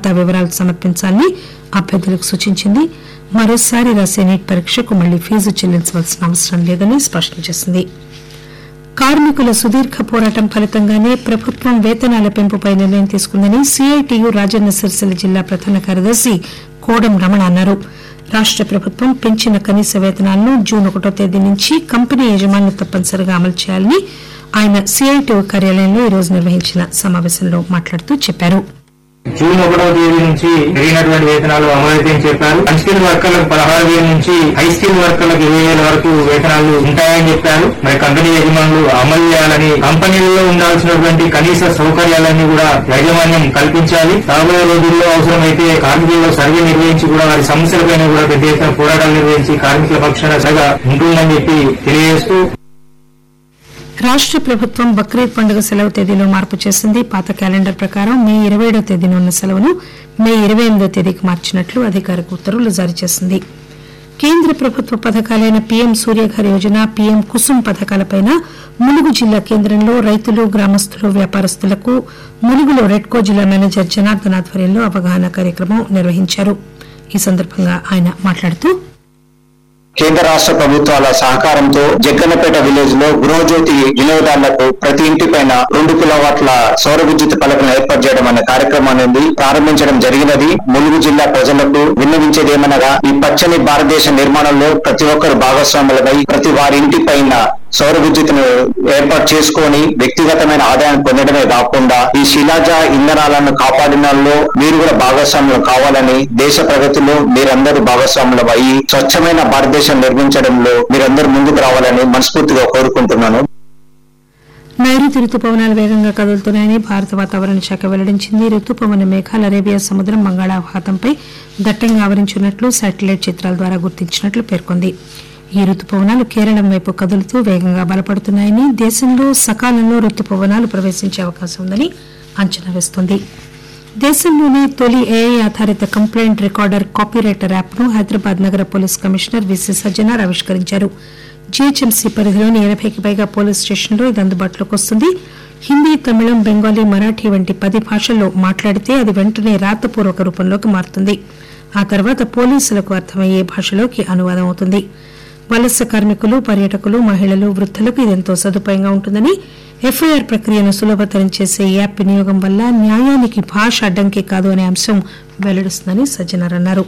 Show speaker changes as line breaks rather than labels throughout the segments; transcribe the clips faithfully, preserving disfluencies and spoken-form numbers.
ఖాతా వివరాలు సమర్పించాలని అభ్యర్థులకు సూచించింది. మరోసారి రాసే నీట్ పరీక్షకు మళ్లీ ఫీజు చెల్లించవలసిన అవసరం లేదని స్పష్టం చేసింది. కార్మికుల సుదీర్ఘ పోరాటం ఫలితంగానే ప్రభుత్వం వేతనాల పెంపుపై నిర్ణయం తీసుకుందని సీఐటియు రాజన్న సిరిసిల్ల జిల్లా ప్రధాన కార్యదర్శి కోడం రమణ అన్నారు. రాష్ట ప్రభుత్వం పెంచిన కనీస వేతనాలను జూన్ ఒకటో తేదీ నుంచి కంపెనీ యజమానులు తప్పనిసరిగా అమలు చేయాలని ఆయన సీఐటియు కార్యాలయంలో ఈరోజు నిర్వహించిన సమావేశంలో మాట్లాడుతూ చెప్పారు.
జూన్ ఒకటో తేదీ నుంచి పెరిగినటువంటి వేతనాలు అమలైతే చెప్పారు. అన్స్కిల్ వర్కర్లకు పదహారు వేల నుంచి హై స్కిల్ వర్కర్లకు ఇరవై వేల వరకు వేతనాలు ఉంటాయని చెప్పారు. మరి కంపెనీ యజమానులు అమలు చేయాలని, కంపెనీలలో ఉండాల్సినటువంటి కనీస సౌకర్యాలన్నీ కూడా యాజమాన్యం కల్పించాలి. రాబోయే రోజుల్లో అవసరమైతే కార్మికుల్లో సర్వే నిర్వహించి కూడా వారి సమస్యలపైన కూడా పెద్ద ఎత్తున పోరాటాలు నిర్వహించి కార్మికుల పక్షాన సగా ఉంటుందని చెప్పి తెలియజేస్తూ,
రాష్ట ప్రభుత్వం బక్రీద్ పండుగ సెలవు తేదీలో మార్పు చేసింది. పాత క్యాలెండర్ ప్రకారం మే ఇరవై ఏడో తేదీన ఉన్న సెలవును మే ఇరవై ఎనిమిదో తేదీకి మార్చినట్లు అధికారిక ఉత్తర్వులు జారీ చేసింది. కేంద్ర ప్రభుత్వ పథకాలైన పీఎం సూర్యఘర్ యోజన, పీఎం కుసుమ్ పథకాలపై ములుగు జిల్లా కేంద్రంలో రైతులు, గ్రామస్తులు, వ్యాపారస్తులకు ములుగులో రెడ్కో జిల్లా మేనేజర్ జనార్దన్ ఆధ్వర్యంలో అవగాహన కార్యక్రమం నిర్వహించారు. ఈ సందర్భంగా ఆయన మాట్లాడుతూ,
కేంద్ర రాష్ట్ర ప్రభుత్వాల సహకారంతో జగ్గన్నపేట విలేజ్ లో గృహజ్యోతి వినియోగదారులకు ప్రతి ఇంటి పైన రెండు కిలోవాట్ల సౌర విద్యుత్ పలకలను ఏర్పాటు చేయడం అనే కార్యక్రమాన్ని ప్రారంభించడం జరిగినది. ములుగు జిల్లా ప్రజలకు విన్నవించేది ఏమనగా, ఈ పచ్చని భారతదేశ నిర్మాణంలో ప్రతి ఒక్కరు భాగస్వాములమై ప్రతి వారి ఇంటి పైన సౌర విద్యుత్తును ఏర్పాటు చేసుకొని వ్యక్తిగతమైన ఆదాయం పొందడమే కాకుండా ఈ శిలాజ ఇంధనాలను కాపాడినలో మీరు కూడా భాగస్వాములు కావాలని, దేశ ప్రగతిలో మీరందరూ భాగస్వాములు అయ్యి స్వచ్ఛమైన భారతదేశం నిర్మించడంలో మీరందరూ ముందుకు రావాలని మనస్ఫూర్తిగా కోరుకుంటున్నాను.
నైరుతి రుతుపవనాలు వేగంగా కదులుతున్నాయని భారత వాతావరణ శాఖ వెల్లడించింది. రుతుపవన మేఘాలు అరేబియా సముద్రం, బంగాళాఖాతంపై దట్టంగా ఆవరించున్నట్లు శాటిలైట్ చిత్రాల ద్వారా గుర్తించినట్లు పేర్కొంది. ఈ రుతుపవనాలు కేరళం వైపు కదులుతూ వేగంగా బలపడుతున్నాయని, దేశంలో సకాలంలో రుతుపవనాలు ప్రవేశించే అవకాశం ఉందని అంచనా వేస్తోంది. దేశంలోనే తొలి ఏఐ ఆధారిత కంప్లైంట్ రికార్డర్ కాపీరైటర్ యాప్ ను హైదరాబాద్ నగర పోలీస్ కమిషనర్ విసి సజ్జనార్ ఆవిష్కరించారు. జీహెచ్ఎంసీ పరిధిలోని ఎనభైకి పైగా పోలీస్ స్టేషన్లో ఇది అందుబాటులోకి వస్తుంది. హిందీ, తమిళం, బెంగాలీ, మరాఠీ వంటి పది భాషల్లో మాట్లాడితే అది వెంటనే రాతపూర్వక రూపంలోకి మారుతుంది. ఆ తర్వాత పోలీసులకు అర్థమయ్యే భాషలోకి అనువాదం అవుతుంది. వలస కార్మికులు, పర్యాటకులు, మహిళలు, వృద్ధులకు ఇదెంతో సదుపాయంగా ఉంటుందని, ఎఫ్ఐఆర్ ప్రక్రియను సులభతరం చేసే ఈ యాప్ వినియోగం వల్ల న్యాయానికి భాష అడ్డంకి కాదు అనే అంశం వెల్లడిస్తుందని సజ్జనార్ అన్నారు.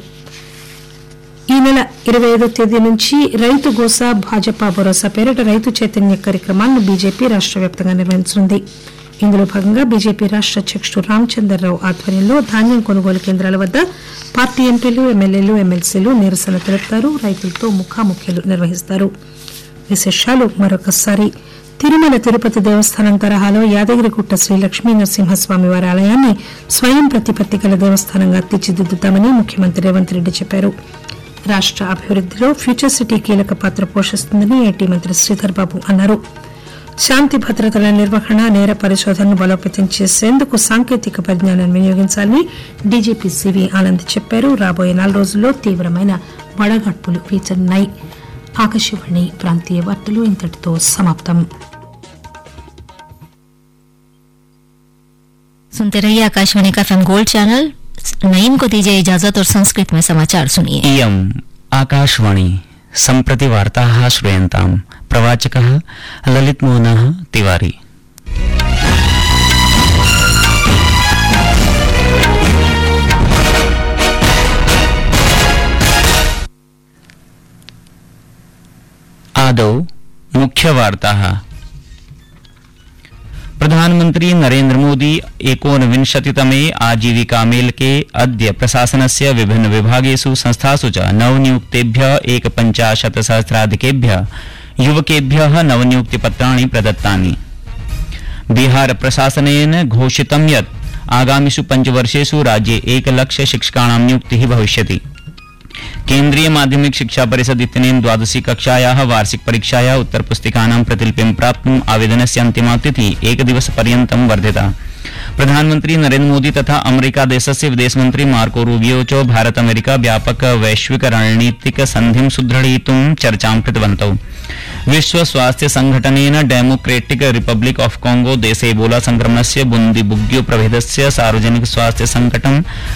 ఈ నెల ఇరవై ఐదో తేదీ నుంచి రైతు గోసా, భాజపా భరోసా పేరిట రైతు చైతన్య కార్యక్రమాలను బీజేపీ రాష్ట వ్యాప్తంగా నిర్వహించనుంది. ఇందులో భాగంగా బీజేపీ రాష్ట అధ్యకుడు రామచంద్రరావు ఆధ్వర్యంలో ధాన్యం కొనుగోలు కేంద్రాల వద్ద పార్టీ ఎంపీలు, ఎమ్మెల్యేలు, ఎమ్మెల్సీలు నిరసన తెలుపుతారు. రైతులతో ముఖాముఖిలు నిర్వహిస్తారు. విశేషాలు మరొకసారి. తిరుమల తిరుపతి దేవస్థానం తరహాలో యాదగిరిగుట్ట శ్రీ లక్ష్మీ నరసింహస్వామి వారి ఆలయాన్ని స్వయం ప్రతిపత్తి గల దేవస్థానంగా తీర్చిదిద్దుతామని ముఖ్యమంత్రి రేవంత్ రెడ్డి చెప్పారు. రాష్ట అభివృద్దిలో ఫ్యూచర్ సిటీ కీలక పాత్ర పోషిస్తుందని ఐటీ మంత్రి శ్రీధర్ బాబు అన్నారు. శాంతి భద్రతల నిర్వహణ, నేర పరిశోధనను బలోపేతం చేసేందుకు సాంకేతిక పరిజ్ఞానాన్ని వినియోగించాలని డీజీపీ సివి ఆనంద్ చెప్పారు. రాబోయే నాలుగు రోజుల్లో తీవ్రమైన వడగడ్పులు వీచనున్నాయి. ఆకాశవాణి ప్రాంతీయ వార్తలు ఇంతటితో సమాప్తం.
सुनते रहिए आकाशवाणी का एफएम गोल्ड चैनल। नईम को दीजिए इजाजत और संस्कृत में समाचार सुनिए।
इयम् आकाशवाणी सम्प्रति वार्ताः श्रूयन्ताम्। प्रवाचकः ललितमोहनः तिवारी। आदौ मुख्यवार्ताः। प्रधानमंत्री नरेंद्र मोदी एकोनविंशतितमे आजीविका मेलके अद्य प्रशासनस्य विभिन्न विभागेषु संस्थासु च नवनियुक्तेभ्यः एकपञ्चाशत् सहस्राधिकेभ्यः युवकेभ्यः नवनियुक्तिपत्राणि प्रदत्तानि। बिहार प्रशासनेन घोषितं यत् आगामिषु पञ्चवर्षेषु राज्ये एकलक्ष शिक्षकाणां नियुक्तिः भविष्यति। केन्द्रीय माध्यमिक शिक्षा परिषद इत्यनेन द्वादशी कक्षायाः वार्षिक परीक्षायाः उत्तरपुस्तिकानां प्रतिलिपिं प्राप्तुम् आवेदनस्य अन्तिमा तिथिः एकदिवसपर्यन्तं वर्धिता। प्रधानमंत्री नरेंद्र मोदी तथा अमेरिका देशस्य विदेशमन्त्री मार्को रूबियो च भारत अमेरिका व्यापक वैश्विक रणनीतिक सन्धिं सुदृढयितुं चर्चां कृतवन्तौ। विश्व स्वास्थ्य संघटनेन डेमोक्रेटिक रिपब्लिक ऑफ कांगो देशे एबोला संक्रमणस्य बुंदीबुग्यो प्रभेदस्य सार्वजनिक स्वास्थ्य संकटं